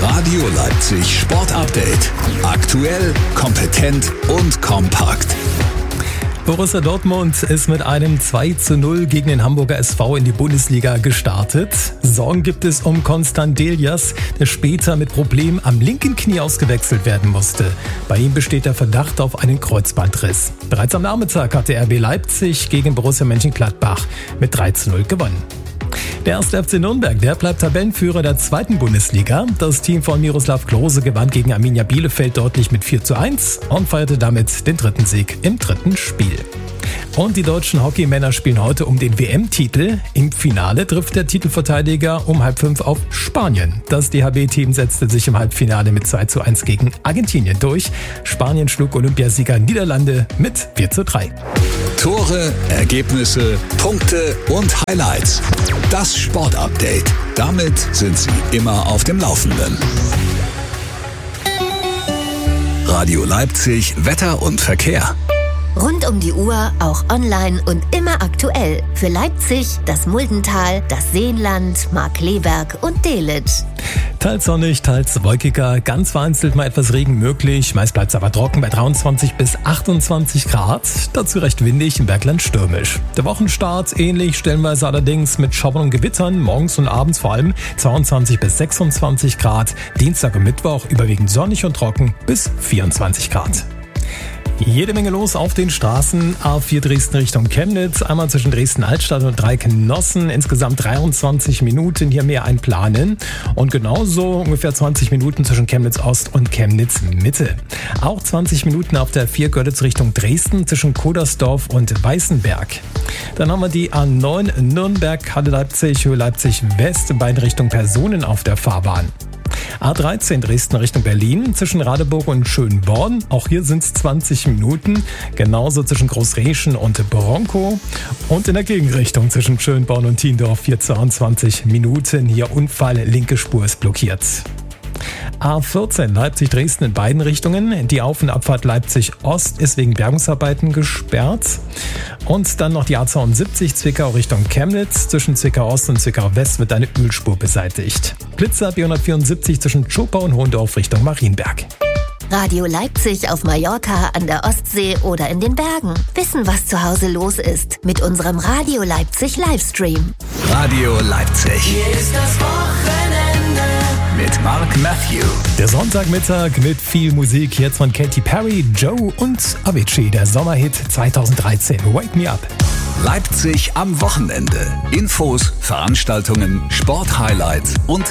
Radio Leipzig Sport Update. Aktuell, kompetent und kompakt. Borussia Dortmund ist mit einem 2:0 gegen den Hamburger SV in die Bundesliga gestartet. Sorgen gibt es um Constant Delias, der später mit Problemen am linken Knie ausgewechselt werden musste. Bei ihm besteht der Verdacht auf einen Kreuzbandriss. Bereits am Nachmittag hatte RB Leipzig gegen Borussia Mönchengladbach mit 3:0 gewonnen. Der 1. FC Nürnberg, der bleibt Tabellenführer der 2. Bundesliga. Das Team von Miroslav Klose gewann gegen Arminia Bielefeld deutlich mit 4:1 und feierte damit den 3. Sieg im 3. Spiel. Und die deutschen Hockeymänner spielen heute um den WM-Titel. Im Finale trifft der Titelverteidiger um 4:30 auf Spanien. Das DHB-Team setzte sich im Halbfinale mit 2:1 gegen Argentinien durch. Spanien schlug Olympiasieger Niederlande mit 4:3. Tore, Ergebnisse, Punkte und Highlights. Das Sportupdate. Damit sind Sie immer auf dem Laufenden. Radio Leipzig, Wetter und Verkehr. Rund um die Uhr, auch online und immer aktuell. Für Leipzig, das Muldental, das Seenland, Markkleeberg und Delitzsch. Teils sonnig, teils wolkiger, ganz vereinzelt mal etwas Regen möglich. Meist bleibt es aber trocken bei 23 bis 28 Grad. Dazu recht windig, im Bergland stürmisch. Der Wochenstart ähnlich, stellenweise allerdings mit Schauern und Gewittern, morgens und abends vor allem 22 bis 26 Grad. Dienstag und Mittwoch überwiegend sonnig und trocken bis 24 Grad. Jede Menge los auf den Straßen. A4 Dresden Richtung Chemnitz, einmal zwischen Dresden-Altstadt und Dreikenossen. Insgesamt 23 Minuten hier mehr einplanen. Und genauso ungefähr 20 Minuten zwischen Chemnitz-Ost und Chemnitz-Mitte. Auch 20 Minuten auf der 4 Görlitz Richtung Dresden zwischen Kodersdorf und Weißenberg. Dann haben wir die A9 Nürnberg, Halle Leipzig, Höhe Leipzig West, in beiden Richtungen Personen auf der Fahrbahn. A13 Dresden Richtung Berlin, zwischen Radeburg und Schönborn. Auch hier sind es 20 Minuten. Genauso zwischen Großreschen und Bronkow. Und in der Gegenrichtung zwischen Schönborn und Tiendorf 22 Minuten. Hier Unfall, linke Spur ist blockiert. A14 Leipzig-Dresden in beiden Richtungen. Die Auf- und Abfahrt Leipzig-Ost ist wegen Bergungsarbeiten gesperrt. Und dann noch die A72 Zwickau Richtung Chemnitz. Zwischen Zwickau-Ost und Zwickau-West wird eine Ölspur beseitigt. Blitzer B174 zwischen Zschopau und Hohendorf Richtung Marienberg. Radio Leipzig auf Mallorca, an der Ostsee oder in den Bergen. Wissen, was zu Hause los ist mit unserem Radio Leipzig Livestream. Radio Leipzig. Hier ist das Wochenende. Mit Mark Matthew. Der Sonntagmittag mit viel Musik jetzt von Katy Perry, Joe und Avicii. Der Sommerhit 2013, Wake Me Up. Leipzig am Wochenende. Infos, Veranstaltungen, Sporthighlights und